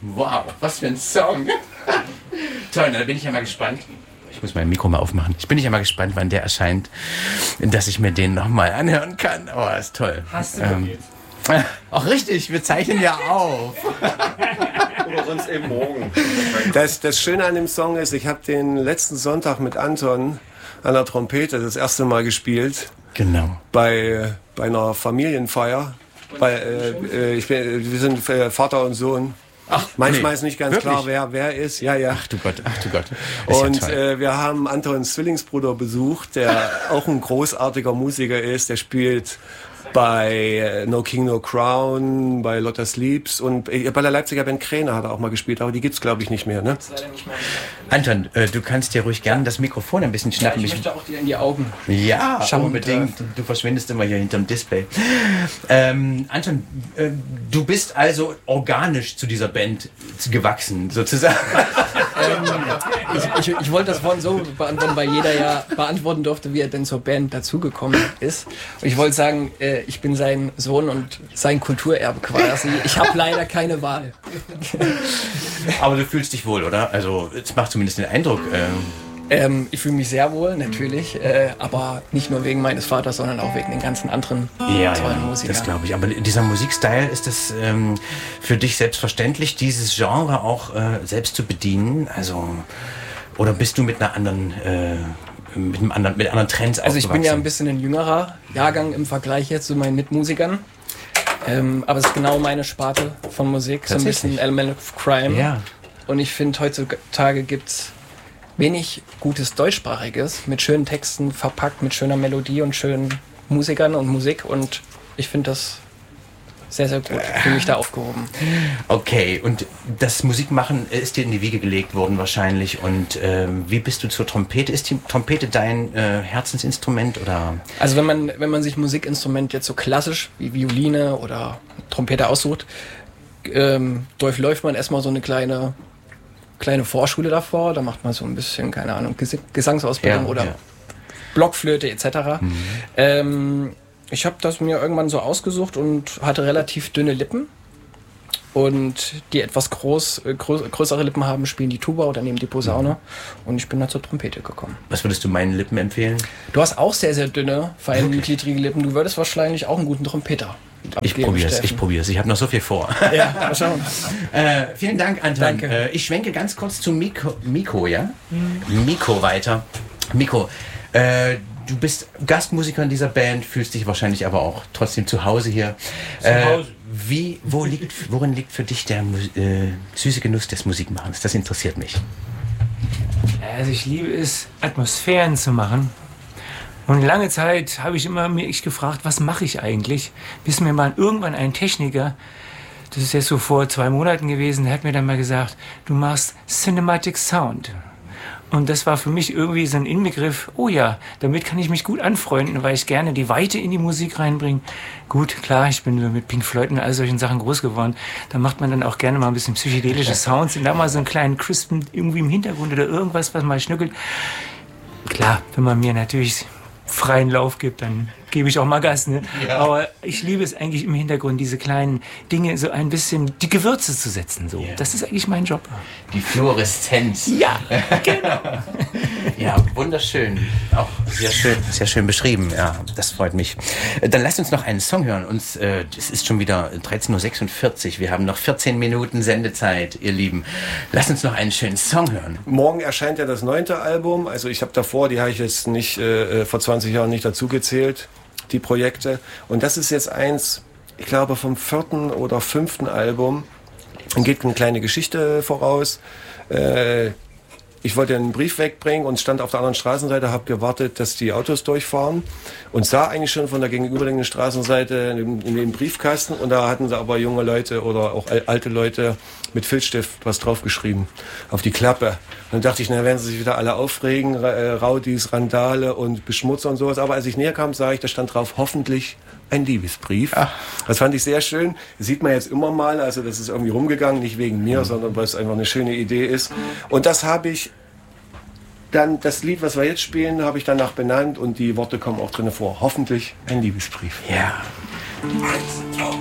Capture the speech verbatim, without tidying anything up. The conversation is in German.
Wow, was für ein Song. Toll, da bin ich ja mal gespannt. Ich muss mein Mikro mal aufmachen. Ich bin ja mal gespannt, wann der erscheint, dass ich mir den nochmal anhören kann. Oh, ist toll. Hast du ähm, Auch richtig, wir zeichnen ja auf. Oder sonst eben morgen. Das, das Schöne an dem Song ist, ich habe den letzten Sonntag mit Anton an der Trompete das erste Mal gespielt. Genau. Bei, bei einer Familienfeier. Bei, äh, ich bin, wir sind äh, Vater und Sohn. Ach, manchmal nee. ist nicht ganz Wirklich? klar, wer wer ist. Ja, ja. Ach du Gott, ach du Gott. Ist und ja äh, wir haben Antons Zwillingsbruder besucht, der auch ein großartiger Musiker ist. Der spielt bei No King, No Crown, bei Lotta Sleeps und bei der Leipziger Band Kräne hat er auch mal gespielt, aber die gibt's glaube ich nicht mehr, ne? Anton, äh, du kannst dir ruhig gerne das Mikrofon ein bisschen schnappen. Ja, ich möchte auch dir in die Augen Ja, schauen, unbedingt. Du verschwindest immer hier hinterm Display. Ähm, Anton, äh, du bist also organisch zu dieser Band gewachsen, sozusagen. ähm, ich, ich, ich wollte das Wort so beantworten, weil jeder ja beantworten durfte, wie er denn zur Band dazugekommen ist. Und ich wollte sagen, äh, ich bin sein Sohn und sein Kulturerbe quasi. Ich habe leider keine Wahl. Aber du fühlst dich wohl, oder? Also es macht zumindest den Eindruck. Ähm Ähm, ich fühle mich sehr wohl, natürlich, äh, aber nicht nur wegen meines Vaters, sondern auch wegen den ganzen anderen ja, tollen ja, Musikern. das glaube ich. Aber dieser Musikstil, ist das ähm, für dich selbstverständlich, dieses Genre auch äh, selbst zu bedienen? Also, oder bist du mit einer anderen... Äh, mit, einem anderen, mit anderen Trends Also ich bin ja ein bisschen bisschen ein jüngerer Jahrgang im Vergleich jetzt zu meinen Mitmusikern. Ähm, aber es ist genau meine Sparte von Musik, so ein bisschen Element of Crime. Ja. Und ich finde, heutzutage gibt es wenig gutes Deutschsprachiges mit schönen Texten verpackt, mit schöner Melodie und schönen Musikern und Musik. Und ich finde das sehr, sehr gut. Ich fühle mich da aufgehoben. Okay, und das Musikmachen ist dir in die Wiege gelegt worden wahrscheinlich. Und ähm, wie bist du zur Trompete? Ist die Trompete dein äh, Herzensinstrument oder? Also wenn man, wenn man sich Musikinstrument jetzt so klassisch wie Violine oder Trompete aussucht, ähm, durchläuft man erstmal so eine kleine, kleine Vorschule davor. Da macht man so ein bisschen, keine Ahnung, Ges- Gesangsausbildung Ja, oder ja. Blockflöte et cetera. Mhm. Ähm, ich habe das mir irgendwann so ausgesucht und hatte relativ dünne Lippen. Und die etwas groß, grö- größere Lippen haben, spielen die Tuba oder nehmen die Posaune. Mhm. Und ich bin dann zur Trompete gekommen. Was würdest du meinen Lippen empfehlen? Du hast auch sehr, sehr dünne, feingliedrige Lippen. Du würdest wahrscheinlich auch einen guten Trompeter Ich abgeben, probiere es, Steffen. ich probiere es. Ich habe noch so viel vor. Ja, mal schauen. äh, vielen Dank, Anton. Danke. Äh, ich schwenke ganz kurz zu Miko, Miko ja? Mhm. Miko weiter. Miko, äh, du bist Gastmusiker in dieser Band, fühlst dich wahrscheinlich aber auch trotzdem zu Hause hier. Zu äh, Hause. Wie, wo liegt, worin liegt für dich der äh, süße Genuss des Musikmachens? Das interessiert mich. Also ich liebe es, Atmosphären zu machen. Und lange Zeit habe ich immer mich gefragt, was mache ich eigentlich? Bis mir mal irgendwann ein Techniker, das ist jetzt so vor zwei Monaten gewesen, der hat mir dann mal gesagt, du machst Cinematic Sound. Und das war für mich irgendwie so ein Inbegriff, oh ja, damit kann ich mich gut anfreunden, weil ich gerne die Weite in die Musik reinbringe. Gut, klar, ich bin mit Pink Floyd und all solchen Sachen groß geworden. Da macht man dann auch gerne mal ein bisschen psychedelische Sounds und da mal so einen kleinen Crispen irgendwie im Hintergrund oder irgendwas, was mal schnuckelt. Klar, wenn man mir natürlich freien Lauf gibt, dann gebe ich auch mal Gas, ne? Ja. Aber ich liebe es eigentlich im Hintergrund, diese kleinen Dinge, so ein bisschen die Gewürze zu setzen. So. Ja. Das ist eigentlich mein Job. Die Fluoreszenz. Ja, genau. Ja, wunderschön. Auch sehr schön, sehr schön beschrieben. Ja, das freut mich. Dann lasst uns noch einen Song hören. Uns, äh, es ist schon wieder dreizehn Uhr sechsundvierzig. Wir haben noch vierzehn Minuten Sendezeit, ihr Lieben. Lasst uns noch einen schönen Song hören. Morgen erscheint ja das neunte Album. Also ich habe davor, die habe ich jetzt nicht äh, vor zwanzig Jahren nicht dazu gezählt, die Projekte. Und das ist jetzt eins, ich glaube vom vierten oder fünften Album. Dann geht eine kleine Geschichte voraus. Äh, Ich wollte einen Brief wegbringen und stand auf der anderen Straßenseite, habe gewartet, dass die Autos durchfahren und sah eigentlich schon von der gegenüberliegenden Straßenseite in, in den Briefkasten und da hatten sie aber junge Leute oder auch alte Leute mit Filzstift was draufgeschrieben auf die Klappe. Und dann dachte ich, na, werden sie sich wieder alle aufregen, Raudis, Randale und Beschmutzer und sowas. Aber als ich näher kam, sah ich, da stand drauf, hoffentlich ein Liebesbrief. Ach. Das fand ich sehr schön. Das sieht man jetzt immer mal, also das ist irgendwie rumgegangen, nicht wegen mir, mhm. sondern weil es einfach eine schöne Idee ist. Und das habe ich dann, das Lied, was wir jetzt spielen, habe ich danach benannt und die Worte kommen auch drin vor. Hoffentlich ein Liebesbrief. Ja. Eins, zwei.